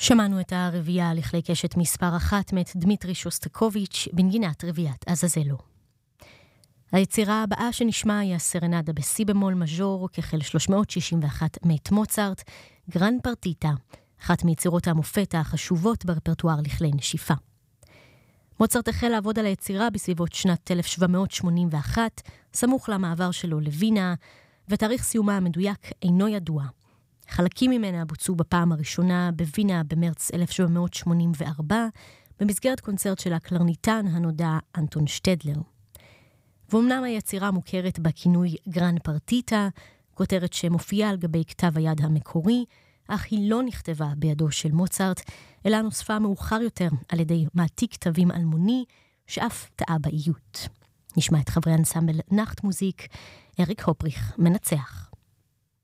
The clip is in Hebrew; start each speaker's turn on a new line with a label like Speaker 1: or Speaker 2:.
Speaker 1: שמענו את הרביעייה לכלי קשת מספר 1 מאת דמיטרי שוסטקוביץ' בנגינת רביעיית עזאזלו. היצירה הבאה שנשמע היא הסרנדה בסי במול מז'ור כחל 361 מאת מוצרט, גרן פרטיטה, אחת מיצירות המופת החשובות ברפרטואר לכלי נשיפה. מוצרט החל לעבוד על היצירה בסביבות שנת 1781, סמוך למעבר שלו לווינה, ותאריך סיומה המדויק אינו ידוע. חלקים ממנה בוצעו בפעם הראשונה בווינה במרץ 1784, במסגרת קונצרט של הקלרניטן הנודע אנטון שטדלר. ואומנם היצירה מוכרת בכינוי גרן פרטיטה, כותרת שמופיעה על גבי כתב היד המקורי, אך היא לא נכתבה בידו של מוצרט, אלא נוספה מאוחר יותר על ידי מעתיק כתבים אלמוני, שאף טעה באיות. נשמע את חברי אנסמבל נחט מוזיק, אריק הופריך מנצח.